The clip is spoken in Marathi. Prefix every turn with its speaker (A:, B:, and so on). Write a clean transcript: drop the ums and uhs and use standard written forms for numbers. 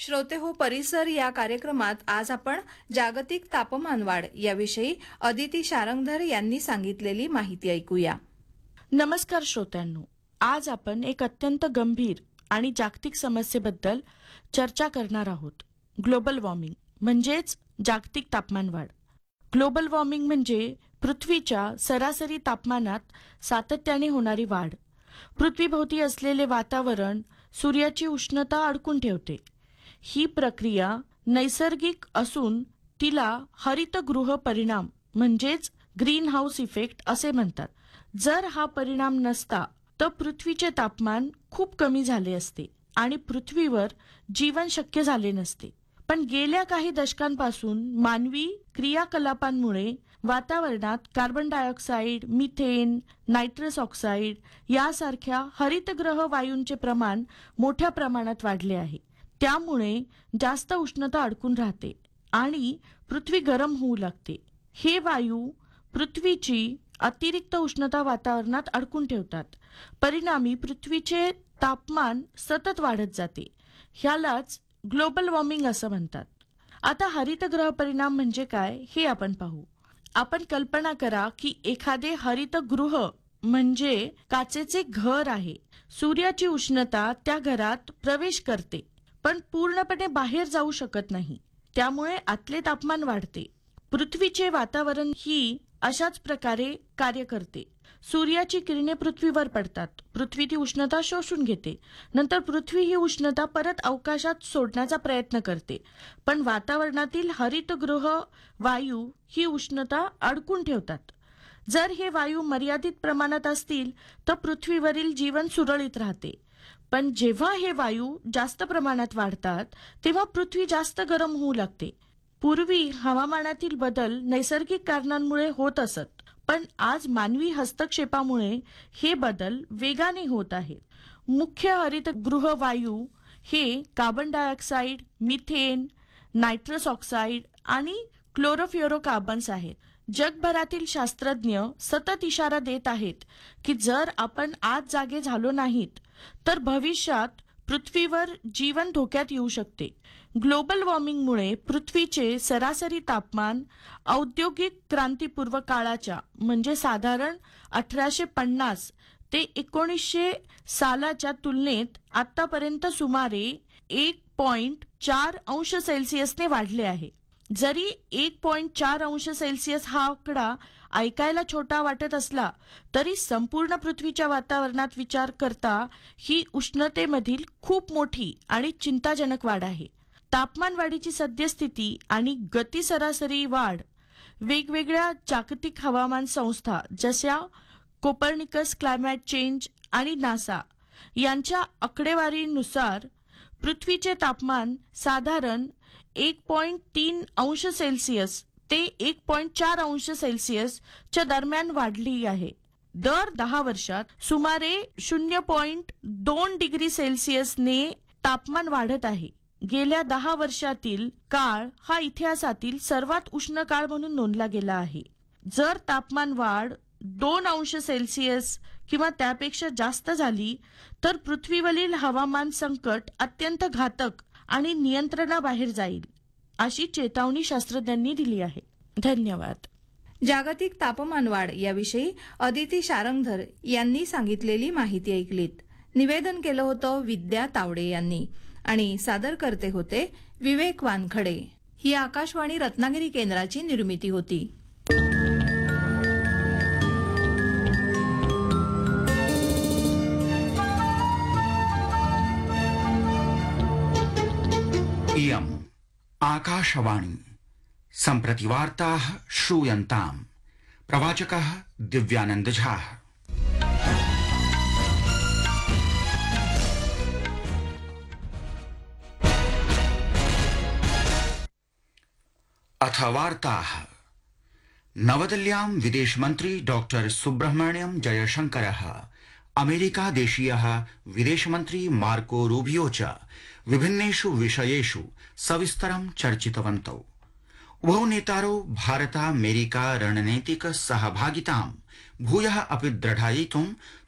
A: श्रोते हो परिसर या कार्यक्रमात आज आपण जागतिक तापमानवाढ याविषयी अदिती शारंगधर यांनी सांगितलेली माहिती ऐकूया.
B: नमस्कार श्रोत्यांनो, आज आपण एक अत्यंत गंभीर आणि जागतिक समस्येबद्दल चर्चा करणार आहोत. ग्लोबल वॉर्मिंग म्हणजेच जागतिक तापमानवाढ. ग्लोबल वॉर्मिंग म्हणजे पृथ्वीच्या सरासरी तापमानात सातत्याने होणारी वाढ. पृथ्वीभोवती असलेले वातावरण सूर्याची उष्णता अडकून ठेवते. ही प्रक्रिया नैसर्गिक असून तिला हरितगृह परिणाम म्हणजेच ग्रीन हाऊस इफेक्ट असे म्हणतात. जर हा परिणाम नसता तर पृथ्वीचे तापमान खूप कमी झाले असते आणि पृथ्वीवर जीवन शक्य झाले नसते. पण गेल्या काही दशकांपासून मानवी क्रियाकलापांमुळे वातावरणात carbon dioxide, methane, nitrous oxide यासारख्या हरितगृह वायूंचे प्रमाण मोठ्या प्रमाणात वाढले आहे. त्यामुळे जास्त उष्णता अडकून राहते आणि पृथ्वी गरम होऊ लागते. हे वायू पृथ्वीची अतिरिक्त उष्णता वातावरणात अडकून ठेवतात. परिणामी पृथ्वीचे तापमान सतत वाढत जाते. ह्यालाच ग्लोबल वॉर्मिंग असं म्हणतात. आता हरितगृह परिणाम म्हणजे काय हे आपण पाहू. आपण कल्पना करा की एखादे हरितगृह म्हणजे काचेचे घर आहे. सूर्याची उष्णता त्या घरात प्रवेश करते पण पूर्णपणे बाहेर जाऊ शकत नाही. त्यामुळे आतले तापमान वाढते. पृथ्वीचे वातावरण ही अशाच प्रकारे कार्य करते. सूर्याची किरणे पृथ्वीवर पडतात. पृथ्वी ती उष्णता शोषून घेते. नंतर पृथ्वी ही उष्णता परत अवकाशात सोडण्याचा प्रयत्न करते. पण वातावरणातील हरितगृह वायू ही उष्णता अडकून ठेवतात. जर हे वायू मर्यादित प्रमाणात असतील तर पृथ्वीवरील जीवन सुरळीत राहते. पण जेव्हा हे वायू जास्त प्रमाणात वाढतात तेव्हा पृथ्वी जास्त गरम होऊ लागते. पूर्वी हवामानातील बदल नैसर्गिक कारणांमुळे होत असत, पण आज मानवी हस्तक्षेपामुळे हे बदल वेगाने होत आहेत. मुख्य हरितगृह वायू हे carbon dioxide, methane, nitrous oxide आणि क्लोरोफ्लोरोकार्बन्स आहेत. जगभरातील शास्त्रज्ञ सतत इशारा देत आहेत की जर आपण आज जागे झालो नाहीत तर भविष्यात पृथ्वीवर जीवन धोक्यात येऊ शकते. ग्लोबल वॉर्मिंगमुळे पृथ्वीचे सरासरी तापमान औद्योगिक क्रांतीपूर्व काळाच्या म्हणजे साधारण 1850 ते 1900 सालाच्या तुलनेत आतापर्यंत सुमारे 1.4 अंश सेल्सिअसने वाढले आहे. जरी 1.4 अंश सेल्सिअस हा आकडा ऐकायला छोटा वाटत असला तरी संपूर्ण पृथ्वीच्या वातावरणात विचार करता ही उष्णतेमधील खूप मोठी आणि चिंताजनक वाढ आहे. तापमान वाढीची सद्यस्थिती आणि गती सरासरी वाढ वेगवेगळ्या जागतिक हवामान संस्था जशा कोपर्निकस क्लायमेट चेंज आणि नासा यांच्या आकडेवारीनुसार पृथ्वीचे तापमान साधारण 1.3 अंश सेल्सिअस ते 1.4 अंश सेल्सिअस च्या दरम्यान वाढली आहे. दर 10 वर्षात सुमारे 0.2 डिग्री सेल्सिअसने तापमान वाढत आहे. गेल्या 10 वर्षातील काळ हा इतिहासातील सर्वात उष्ण काळ म्हणून नोंदला गेला आहे. जर तापमान वाढ 2 अंश सेल्सिअस किंवा त्यापेक्षा जास्त झाली तर पृथ्वीवरील हवामान संकट अत्यंत घातक आणि नियंत्रणाबाहेर जाईल अशी चेतावणी शास्त्रज्ञांनी दिली आहे. धन्यवाद.
A: जागतिक तापमानवाढ याविषयी अदिती शारंगधर यांनी सांगितलेली माहिती ऐकलीत. निवेदन केलं होतं विद्या तावडे यांनी आणि सादर करते होते विवेक वानखडे. ही आकाशवाणी रत्नागिरी केंद्राची निर्मिती होती.
C: इयम् आकाशवाणी सम्प्रति वार्ताः श्रूयन्ताम्. प्रवाचकः दिव्यानंद झा. अथ वार्ताः. नवदिल्ल्यां विदेशमन्त्री डॉक्टर सुब्रह्मण्यम जयशंकरः अमेरिकादेशीयः विदेशमन्त्री मार्को रूबियो च विभिन्नेषु विषयेषु सविस्तरं चर्चितवन्तौ. उभौ नेतारौ भारत अमेरिका रणनीतिक सहभागितां भूयः अपि दृढयितुं